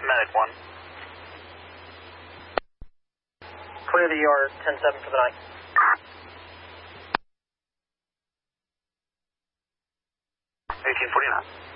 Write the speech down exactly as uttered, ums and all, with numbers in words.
Medic one. Clear the yard, ten seven for the night. eighteen forty-nine.